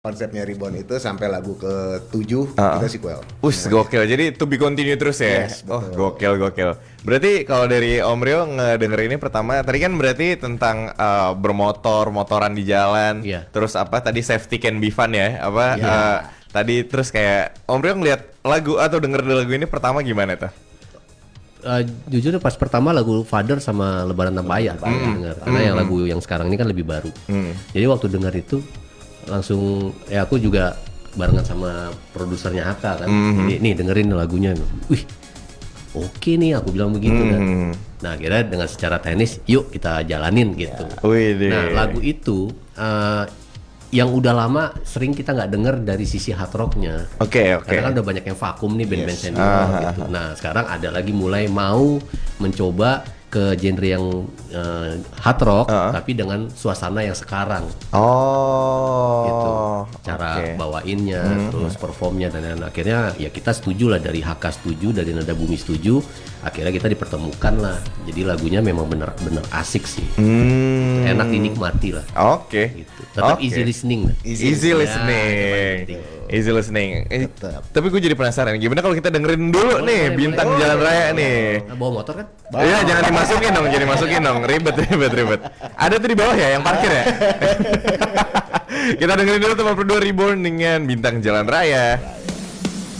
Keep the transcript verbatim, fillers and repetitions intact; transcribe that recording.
konsepnya Reborn itu sampai lagu ke tujuh uh, kita sequel. Us gokil. Jadi to be continue terus ya. Yes, oh, gokil gokil. Berarti kalau dari Om Rio ngedenger ini pertama tadi kan berarti tentang uh, bermotor, motoran di jalan. Yeah. Terus apa tadi safety can be fun ya? Apa Yeah. uh, tadi terus kayak Om Rio ngeliat lagu atau denger lagu ini pertama gimana tuh? Uh, jujur pas pertama lagu Father sama Lebaran Tanpa Ayah mm. denger. Karena mm. yang lagu yang sekarang ini kan lebih baru. Mm. Jadi waktu denger itu langsung ya aku juga barengan sama produsernya Haka kan. Mm-hmm. Jadi nih dengerin lagunya. Wih. Oke nih aku bilang begitu mm-hmm. kan. Nah, kira dengan secara teknis yuk kita jalanin gitu. Yeah. Wih, nah, lagu itu uh, yang udah lama sering kita nggak denger dari sisi hard rocknya. Oke okay, oke. Okay. Karena kan udah banyak yang vakum nih band-band yes. senior uh, gitu. Nah sekarang ada lagi mulai mau mencoba ke genre yang uh, hard rock uh. tapi dengan suasana yang sekarang. Oh. Gitu. Cara okay. bawainnya, hmm. terus performnya dan lain-lain. Akhirnya ya kita setuju lah, dari H K setuju, dari Nada Bumi setuju. Akhirnya kita dipertemukan lah. Jadi lagunya memang bener-bener asik sih. Hmm. Enak dinikmati lah. Oke. Okay. Gitu. Tetap okay. easy listening. Easy, easy listening. Ya, easy listening. Eh, tapi gue jadi penasaran. Gimana kalau kita dengerin dulu boleh, nih boleh, Bintang boleh. Jalan Raya oh, nih. Nah, bawa motor kan? Iya, jangan dimasukin dong, jangan dimasukin dong. Ribet, ribet, ribet. Ada tuh di bawah ya yang parkir ya. Kita dengerin dulu teman berdua Reborn dengan Bintang Jalan Raya.